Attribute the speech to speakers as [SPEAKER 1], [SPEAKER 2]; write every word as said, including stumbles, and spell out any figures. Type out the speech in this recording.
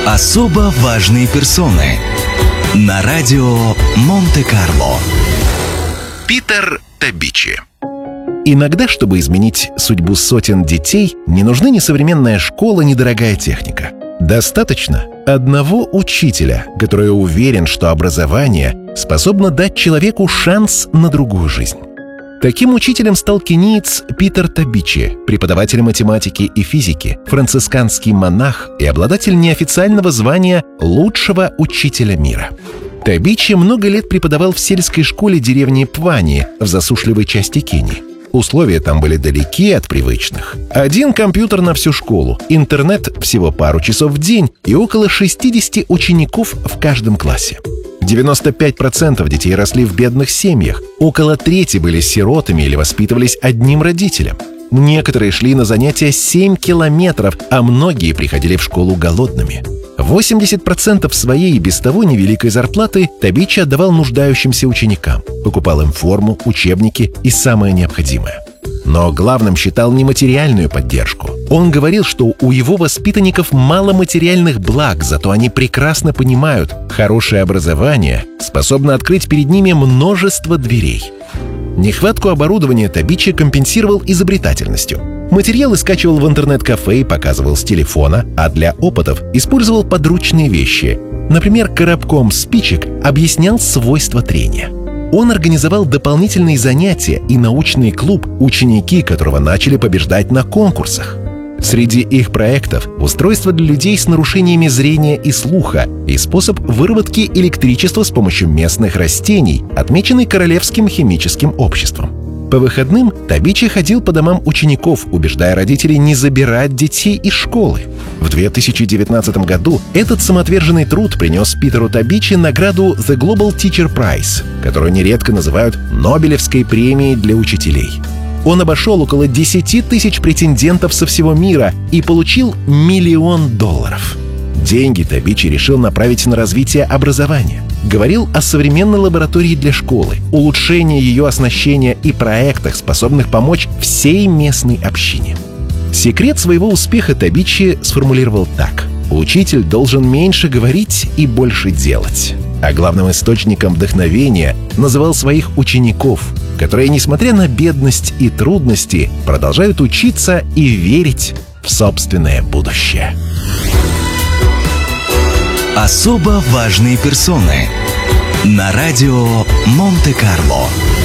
[SPEAKER 1] Особо важные персоны на радио Монте-Карло. Питер Табичи.
[SPEAKER 2] Иногда, чтобы изменить судьбу сотен детей, не нужны ни современная школа, ни дорогая техника. Достаточно одного учителя, который уверен, что образование способно дать человеку шанс на другую жизнь. Таким учителем стал кениец Питер Табичи, преподаватель математики и физики, францисканский монах и обладатель неофициального звания лучшего учителя мира. Табичи много лет преподавал в сельской школе деревни Пвани в засушливой части Кении. Условия там были далеки от привычных. Один компьютер на всю школу, интернет всего пару часов в день и около шестидесяти учеников в каждом классе. девяносто пять процентов детей росли в бедных семьях, около трети были сиротами или воспитывались одним родителем. Некоторые шли на занятия семь километров, а многие приходили в школу голодными. восемьдесят процентов своей и без того невеликой зарплаты Табичи отдавал нуждающимся ученикам, покупал им форму, учебники и самое необходимое. Но главным считал не материальную поддержку. Он говорил, что у его воспитанников мало материальных благ, зато они прекрасно понимают, хорошее образование способно открыть перед ними множество дверей. Нехватку оборудования Табичи компенсировал изобретательностью. Материалы скачивал в интернет-кафе и показывал с телефона, а для опытов использовал подручные вещи. Например, коробком спичек объяснял свойства трения. Он организовал дополнительные занятия и научный клуб, ученики которого начали побеждать на конкурсах. Среди их проектов – устройство для людей с нарушениями зрения и слуха и способ выработки электричества с помощью местных растений, отмеченный Королевским химическим обществом. По выходным Табичи ходил по домам учеников, убеждая родителей не забирать детей из школы. В две тысячи девятнадцатом году этот самоотверженный труд принес Питеру Табичи награду The Global Teacher Prize, которую нередко называют Нобелевской премией для учителей. Он обошел около десяти тысяч претендентов со всего мира и получил миллион долларов. Деньги Табичи решил направить на развитие образования. Говорил о современной лаборатории для школы, улучшении ее оснащения и проектах, способных помочь всей местной общине. Секрет своего успеха Табичи сформулировал так: учитель должен меньше говорить и больше делать. А главным источником вдохновения называл своих учеников, которые, несмотря на бедность и трудности, продолжают учиться и верить в собственное будущее.
[SPEAKER 1] Особо важные персоны на радио Монте-Карло.